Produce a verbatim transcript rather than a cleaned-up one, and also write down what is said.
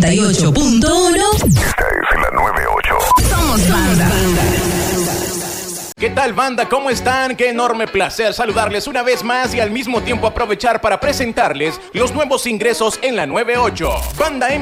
noventa y ocho punto uno. Esta es la noventa y ocho. Somos banda. ¿Qué tal, banda? ¿Cómo están? Qué enorme placer saludarles una vez más y al mismo tiempo aprovechar para presentarles los nuevos ingresos en la noventa y ocho. Banda